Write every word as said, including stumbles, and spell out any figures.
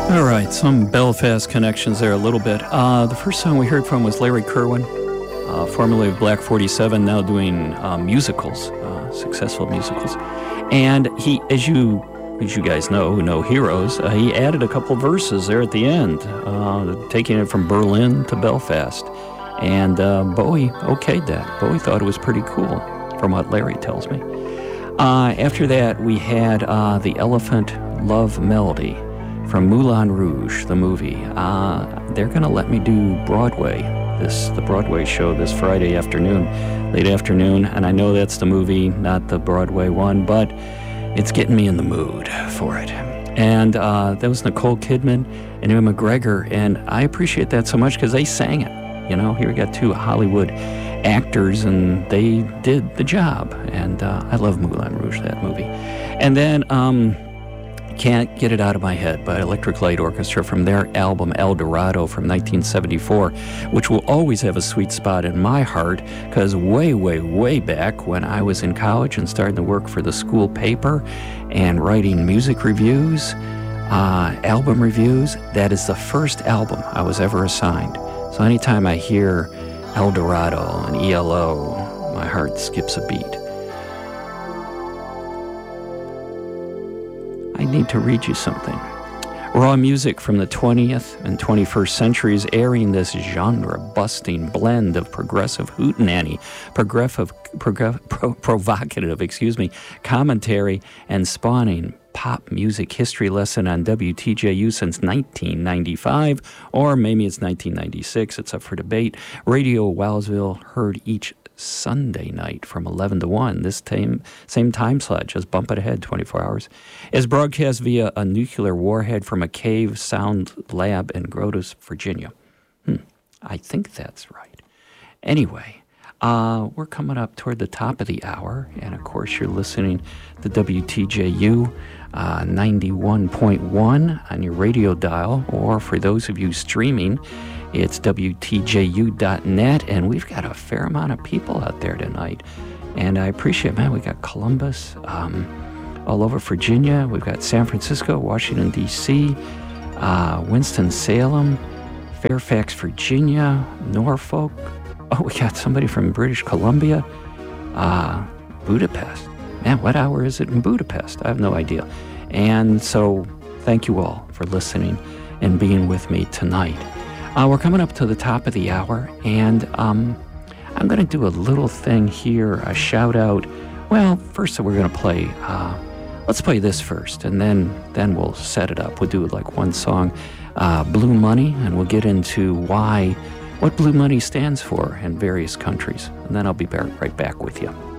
All right, some Belfast connections there a little bit. Uh, the first song we heard from was Larry Kirwan, uh, formerly of Black forty-seven, now doing uh, musicals, uh, successful musicals. And he, as you as you guys know, who know Heroes, uh, he added a couple verses there at the end, uh, taking it from Berlin to Belfast. And uh, Bowie okayed that. Bowie thought it was pretty cool, from what Larry tells me. Uh, after that, we had uh, the Elephant Love Melody from Moulin Rouge, the movie. Uh, they're going to let me do Broadway, this the Broadway show this Friday afternoon, late afternoon, and I know that's the movie, not the Broadway one, but it's getting me in the mood for it. And uh, that was Nicole Kidman and Ewan McGregor, and I appreciate that so much because they sang it. You know, here we got two Hollywood actors, and they did the job. And uh, I love Moulin Rouge, that movie. And then um, Can't Get It Out of My Head by Electric Light Orchestra from their album El Dorado from nineteen seventy-four, which will always have a sweet spot in my heart because way, way, way back when I was in college and starting to work for the school paper and writing music reviews, uh, album reviews, that is the first album I was ever assigned. So anytime I hear El Dorado and E L O, my heart skips a beat. I need to read you something. Raw music from the twentieth and twenty-first centuries, airing this genre-busting blend of progressive hootenanny, progressive, progressive, pro, provocative, excuse me, commentary, and spawning pop music history lesson on W T J U since nineteen ninety-five, or maybe it's nineteen ninety-six, it's up for debate. Radio Wowsville heard each Sunday night from eleven to one. This time, same time slot, just bump it ahead twenty-four hours. Is broadcast via a nuclear warhead from a cave sound lab in Grotus, Virginia. Hmm, I think that's right. Anyway, uh, we're coming up toward the top of the hour, and of course you're listening to W T J U uh, ninety-one point one on your radio dial, or for those of you streaming, it's W T J U dot net, and we've got a fair amount of people out there tonight. And I appreciate, man, we got Columbus, um, all over Virginia. We've got San Francisco, Washington, D C, uh, Winston-Salem, Fairfax, Virginia, Norfolk. Oh, we got somebody from British Columbia, uh, Budapest. Man, what hour is it in Budapest? I have no idea. And so thank you all for listening and being with me tonight. Uh, we're coming up to the top of the hour, and um, I'm going to do a little thing here, a shout out. Well, first we're going to play, uh, let's play this first, and then then we'll set it up. We'll do like one song, uh, Blue Money, and we'll get into why, what Blue Money stands for in various countries, and then I'll be back, right back with you.